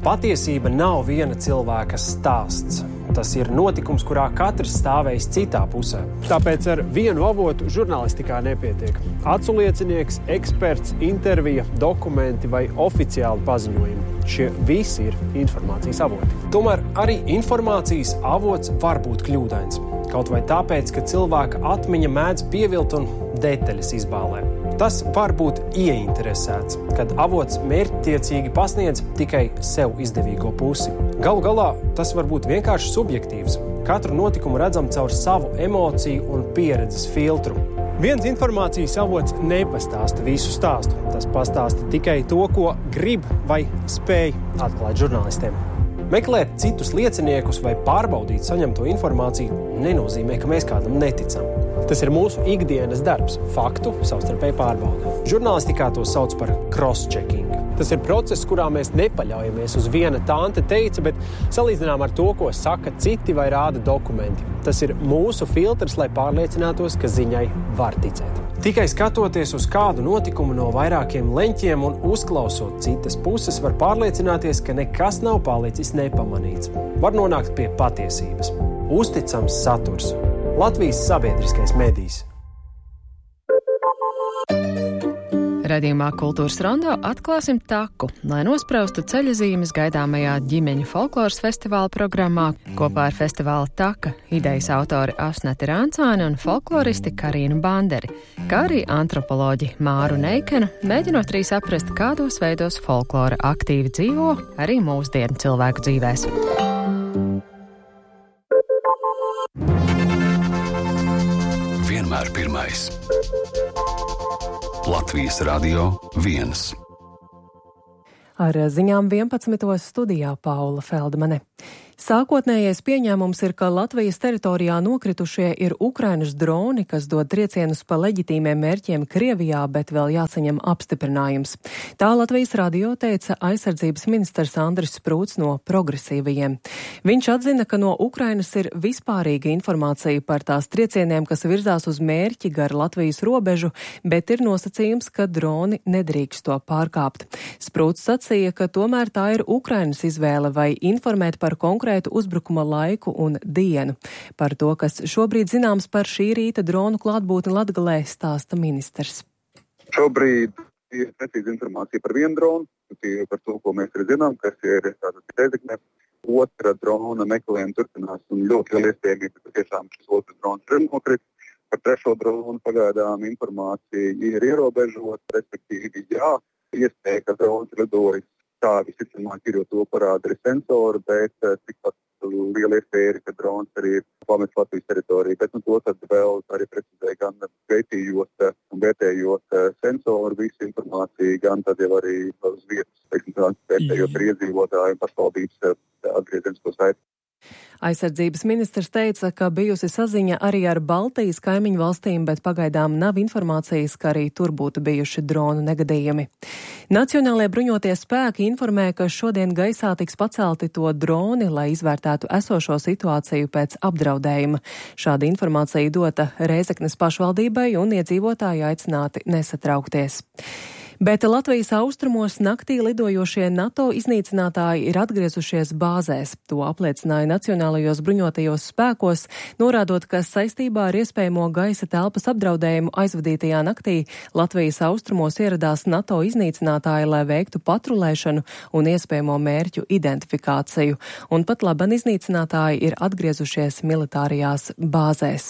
Patiesība nav viena cilvēka stāsts. Tas ir notikums, kurā katrs stāvējis citā pusē. Tāpēc ar vienu avotu žurnālistikā nepietiek. Aculiecinieks, eksperts, intervija, dokumenti vai oficiāli paziņojumi. Šie visi ir informācijas avoti. Tomēr arī informācijas avots var būt kļūdains. Kaut vai tāpēc, ka cilvēka atmiņa mēdz pievilt un detaļas izbālē. Tas var būt ieinteresēts, kad avots mērķtiecīgi pasniedz tikai sev izdevīgo pusi. Galu galā tas var būt vienkārši subjektīvs. Katru notikumu redzam caur savu emociju un pieredzes filtru. Viens informācijas avots nepastāsta visu stāstu. Tas pastāsta tikai to, ko grib vai spēj atklāt žurnālistiem. Meklēt citus lieciniekus vai pārbaudīt saņemto informāciju nenozīmē, ka mēs kādam neticam. Tas ir mūsu ikdienas darbs – faktu savstarpēji pārbaude. Žurnālistikā to sauc par cross-checking. Tas ir process, kurā mēs nepaļaujamies uz viena tante teica, bet salīdzinām ar to, ko saka citi vai rāda dokumenti. Tas ir mūsu filtrs, lai pārliecinātos, ka ziņai var ticēt. Tikai skatoties uz kādu notikumu no vairākiem leņķiem un uzklausot citas puses, var pārliecināties, ka nekas nav palicis nepamanīts. Var nonākt pie patiesības. Uzticams saturs. Latvijas sabiedriskais medijs. Raidījumā Kultūras rondo atklāsim taku, lai nospraustu ceļazīmes gaidāmajā ģimeņu folkloras festivāla programmā. Kopā ar festivāla Taka idejas autori Asnati Rāncāni un folkloristi Karīnu Banderi, kā arī antropoloģi Māru Neikenu, mēģinot arī saprast, kādos veidos folklora aktīvi dzīvo arī mūsdienu cilvēku dzīvēs. Vienmēr pirmais. Latvijas Radio 1. Ar ziņām 11. studijā Paula Feldmane. Sākotnējais pieņēmums ir, ka Latvijas teritorijā nokritušie ir Ukrainas droni, kas dod triecienus pa leģitīmiem mērķiem Krievijā, bet vēl jāsaņem apstiprinājums. Tā Latvijas radio teica aizsardzības ministrs Andris Sprūts no progresīvajiem. Viņš atzina, ka no Ukrainas ir vispārīga informācija par tās triecieniem, kas virzās uz mērķi gar Latvijas robežu, bet ir nosacījums, ka droni nedrīkst to pārkāpt. Sprūts sacīja, ka tomēr tā ir Ukrainas izvēle vai informēt par konkrētu uzbrukuma laiku un dienu. Par to, kas šobrīd zināms par šī rīta dronu klātbūtni Latgalē, stāsta ministrs. Šobrīd ir precīza informācija par vienu dronu, par to, ko mēs arī zinām, kas ir Reizekne. Otra drona meklējuma turpinās un ļoti liela iespējamība, ka tiešām šis otrs drons ir nokritis. Par trešo dronu pagaidām informācija ir ierobežota, respektīvi jā, iespēja, ka drons lidojas. Tā visticamāk ir, jo to parāda arī sensori, bet tikpat liela iespēja ir, ka drons arī ir pamets Latvijas teritoriju. Bet to tad vēl arī precizēja gan veitījot un vērtējot sensoru visu informāciju, gan tad jau arī uz vietas, vērtējot arī iedzīvotāju un pašvaldības atgriezienisko saiti. Aizsardzības ministrs teica, ka bijusi saziņa arī ar Baltijas kaimiņu valstīm, bet pagaidām nav informācijas, ka arī tur būtu bijuši dronu negadījumi. Nacionālie bruņotie spēki informē, ka šodien gaisā tiks pacelti to droni, lai izvērtētu esošo situāciju pēc apdraudējuma. Šāda informācija dota Reizeknes pašvaldībai un iedzīvotāji aicināti nesatraukties. Bet Latvijas austrumos naktī lidojošie NATO iznīcinātāji ir atgriezušies bāzēs. To apliecināja Nacionālajos bruņotajos spēkos, norādot, ka saistībā ar iespējamo gaisa telpas apdraudējumu aizvadītajā naktī Latvijas austrumos ieradās NATO iznīcinātāji, lai veiktu patrulēšanu un iespējamo mērķu identifikāciju. Un pat laban iznīcinātāji ir atgriezušies militārajās bāzēs.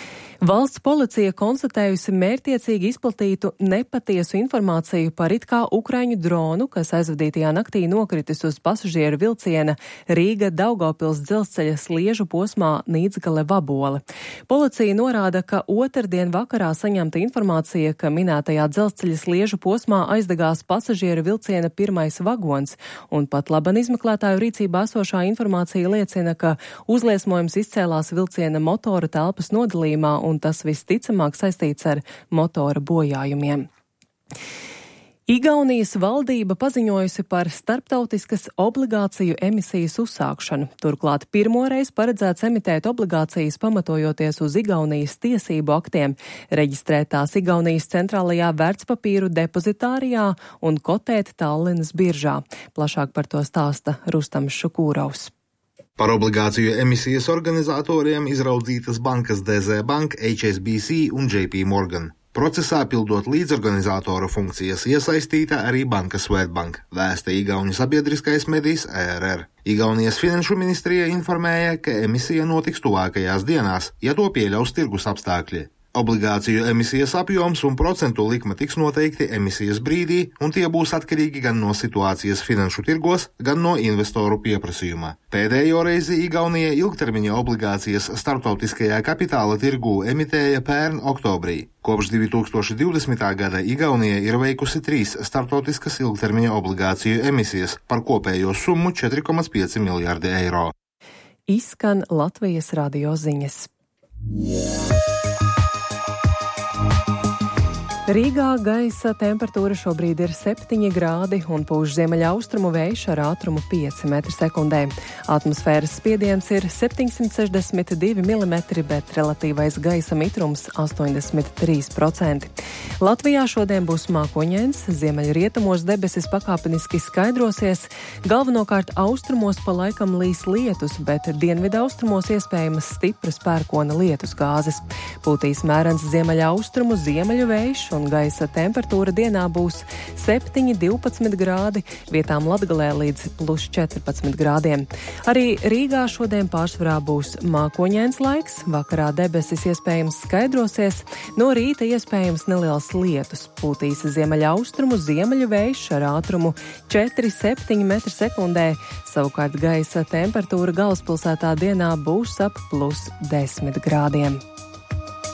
Valsts policija konstatējusi mērķtiecīgi izplatītu nepatiesu informāciju par it kā ukraiņu dronu, kas aizvadītajā naktī nokritis uz pasažieru vilciena Rīga-Daugavpils dzelzceļa sliežu posmā Nīdzgale-Vabole. Policija norāda, ka otrdien vakarā saņemta informācija, ka minētajā dzelzceļa sliežu posmā aizdegās pasažieru vilciena pirmais vagons, un pat laban izmeklētāju rīcībā esošā informācija liecina, ka uzliesmojums izcēlās vilciena motora telpas nodalījumā, un tas visticamāk saistīts ar motora bojājumiem. Igaunijas valdība paziņojusi par starptautiskas obligāciju emisijas uzsākšanu. Turklāt pirmoreiz paredzēts emitēt obligācijas pamatojoties uz Igaunijas tiesību aktiem, reģistrētās Igaunijas centrālajā vērtspapīru depozitārijā un kotēt Tallinas biržā. Plašāk par to stāsta Rustams Šukūrovs. Par obligāciju emisijas organizatoriem izraudzītas bankas DZ Bank, HSBC un JP Morgan. Procesā pildot līdzorganizātora funkcijas iesaistīta arī banka Swedbank, vēsta Igauņu sabiedriskais medijs ERR. Igaunijas finanšu ministrija informēja, ka emisija notiks tuvākajās dienās, ja to pieļaus tirgus apstākļi. Obligāciju emisijas apjoms un procentu likme tiks noteikti emisijas brīdī, un tie būs atkarīgi gan no situācijas finanšu tirgos, gan no investoru pieprasījuma. Pēdējo reizi Igaunija ilgtermiņa obligācijas starptautiskajā kapitāla tirgū emitēja pērn oktobrī. Kopš 2020. gada Igaunija ir veikusi 3 starptautiskas ilgtermiņa obligāciju emisijas par kopējo summu 4,5 miljardi eiro. Izskan Latvijas radio ziņas. Rīgā gaisa temperatūra šobrīd ir 7 grādi un pūš ziemeļaustrumu vējš ar ātrumu 5 m/sekundē. Atmosfēras spiediens ir 762 mm, bet relatīvais gaisa mitrums 83%. Latvijā šodien būs mākoņains, ziemeļrietumos debesis pakāpeniski skaidrosies, galvenokārt austrumos pa laikam līs lietus, bet dienvidaustrumos iespējamas stipras pērkona lietus gāzes. Pūtīs mērens ziemeļaustrumu ziemeļu vējš un gaisa temperatūra dienā būs 7-12 grādi, vietām Latgalē līdz +14 grādiem. Arī Rīgā šodien pārsvarā būs mākoņains laiks, vakarā debesis iespējams skaidrosies, no rīta iespējams neliels lietus. Pūtīs ziemeļaustrumu ziemeļu vējš ar ātrumu 4-7 m/sekundē, savukārt gaisa temperatūra galvaspilsētā dienā būs ap +10 grādiem.